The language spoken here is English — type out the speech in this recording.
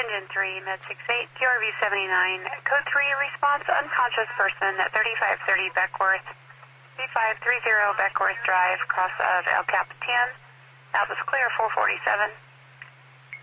Engine 3, Med 68, QRV 79, Code 3, response unconscious person at 3530 Beckworth, 3530 Beckworth Drive, cross of El Capitan. Alpha's clear, 447.